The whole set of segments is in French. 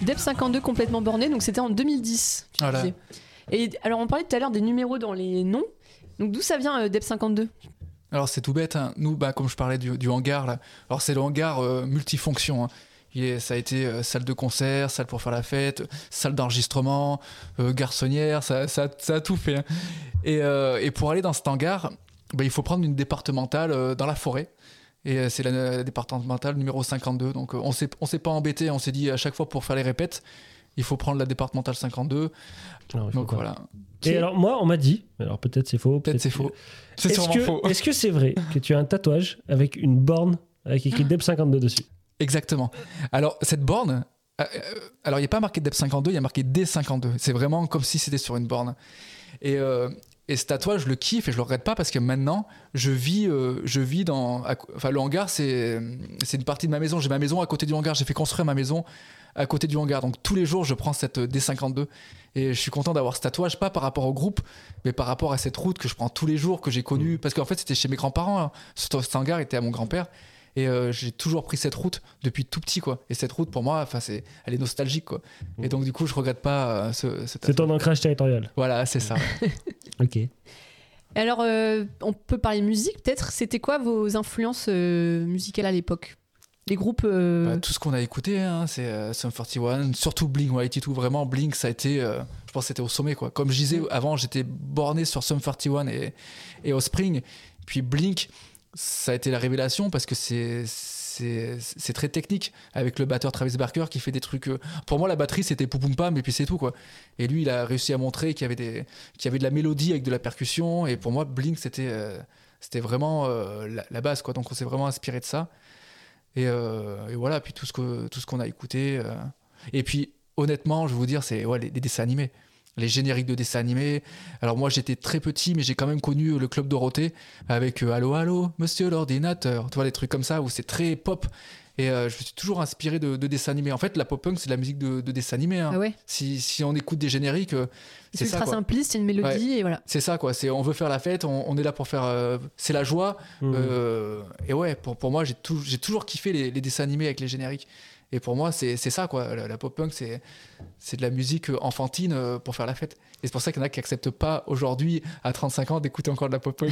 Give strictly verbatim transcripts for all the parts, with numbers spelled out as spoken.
Deb cinquante-deux complètement borné, donc c'était en deux mille dix. Tu Voilà. disais. Et alors on parlait tout à l'heure des numéros dans les noms. Donc d'où ça vient euh, Deb cinquante-deux? Alors c'est tout bête, hein. Nous, bah, comme je parlais du, du hangar, là. Alors c'est le hangar euh, multifonction. Hein. Il est, ça a été euh, salle de concert, salle pour faire la fête, salle d'enregistrement, euh, garçonnière, ça, ça, ça a tout fait. Hein. Et, euh, et pour aller dans cet hangar, bah, il faut prendre une départementale euh, dans la forêt. Et euh, c'est la, la départementale numéro cinquante-deux. Donc euh, on s'est, on s'est pas embêté, on s'est dit à chaque fois pour faire les répètes, il faut prendre la départementale cinquante-deux. Alors, il faut Donc pas. voilà. Et alors moi on m'a dit, alors peut-être c'est faux, Peut-être c'est que- faux. C'est Est-ce sûrement que, faux. est-ce que c'est vrai que tu as un tatouage avec une borne avec écrit Deb cinquante-deux dessus? Exactement. Alors, cette borne, euh, euh, alors il n'y a pas marqué Deb cinquante-deux, il y a marqué D cinquante-deux. C'est vraiment comme si c'était sur une borne. Et, euh, et ce tatouage, je le kiffe et je le regrette pas parce que maintenant, je vis, euh, je vis dans. à- Enfin, le hangar, c'est, c'est une partie de ma maison. J'ai ma maison à côté du hangar. J'ai fait construire ma maison à côté du hangar. Donc, tous les jours, je prends cette D cinquante-deux. Et je suis content d'avoir ce tatouage, pas par rapport au groupe, mais par rapport à cette route que je prends tous les jours, que j'ai connue. Parce qu'en fait, c'était chez mes grands-parents. Hein. Ce, cet hangar était à mon grand-père. Et euh, j'ai toujours pris cette route depuis tout petit, quoi. Et cette route, pour moi, enfin, c'est, elle est nostalgique, quoi. Et donc, du coup, je regrette pas euh, ce, ce C'est tatouage. ton ancrage territorial. Voilà, c'est ça. Ok. Et alors euh, on peut parler musique peut-être. C'était quoi vos influences euh, musicales à l'époque? Les groupes euh, Bah, tout ce qu'on a écouté, hein, c'est euh, Sum quarante et un, surtout Blink one eighty-two. Vraiment, Blink, ça a été, euh, je pense que c'était au sommet, quoi. Comme je disais avant, j'étais borné sur Sum quarante et un et, et Offspring. Puis Blink, ça a été la révélation parce que c'est, c'est, c'est très technique avec le batteur Travis Barker qui fait des trucs. euh, Pour moi, la batterie, c'était poupoum pam et puis c'est tout, quoi. Et lui, il a réussi à montrer qu'il y avait, des, qu'il y avait de la mélodie avec de la percussion. Et pour moi, Blink, c'était, euh, c'était vraiment euh, la, la base, quoi. Donc on s'est vraiment inspiré de ça. Et, euh, et voilà, puis tout ce, que, tout ce qu'on a écouté. euh. Et puis, honnêtement, je vais vous dire, c'est ouais, les, les dessins animés. Les génériques de dessins animés. Alors moi, j'étais très petit, mais j'ai quand même connu le Club Dorothée avec euh, Allô, allô, monsieur l'ordinateur. Tu vois, des trucs comme ça où c'est très pop. Et euh, je me suis toujours inspiré de, de dessins animés. En fait, la pop-punk, c'est de la musique de, de dessins animés. Hein. Ah ouais. Si, si on écoute des génériques, euh, C'est c'est ça, ultra quoi. simpliste, c'est une mélodie et voilà. C'est ça, quoi. C'est, on veut faire la fête, on, on est là pour faire... euh, c'est la joie. Mmh. Euh, et ouais, pour, pour moi, j'ai, tout, j'ai toujours kiffé les, les dessins animés avec les génériques. Et pour moi, c'est, c'est ça, quoi. La, la pop-punk, c'est, c'est de la musique enfantine euh, pour faire la fête. Et c'est pour ça qu'il y en a qui n'acceptent pas aujourd'hui, à trente-cinq ans, d'écouter encore de la pop-punk.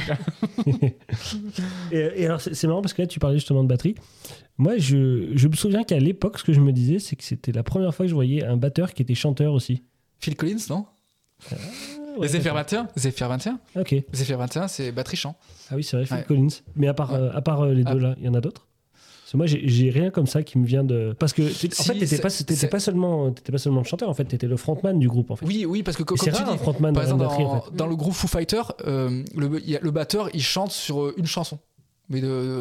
Et, et alors, c'est, c'est marrant parce que là, tu parlais justement de batterie. Moi, je, je me souviens qu'à l'époque, ce que je me disais, c'est que c'était la première fois que je voyais un batteur qui était chanteur aussi. Phil Collins, non Ouais, Zephyr d'accord. vingt et un Zephyr vingt et un Ok. Zephyr vingt et un, c'est batterie-chant. Ah oui, c'est vrai, Phil Ouais. Collins. Mais à part, Ouais. euh, à part euh, les Ah. deux là, il y en a d'autres? Parce que moi, j'ai, j'ai rien comme ça qui me vient de. Parce que, tu- en Si, fait, t'étais c'est- pas, t'étais c'est- pas seulement, t'étais pas seulement le chanteur, en fait, t'étais le frontman du groupe, en fait. Oui, oui, parce que co- Et comme c'est tu rare un dis, frontman par dans exemple, la batterie, dans, en fait. dans le groupe Foo Fighters, euh, le, il y a- le batteur, il chante sur euh, une chanson. Mais de,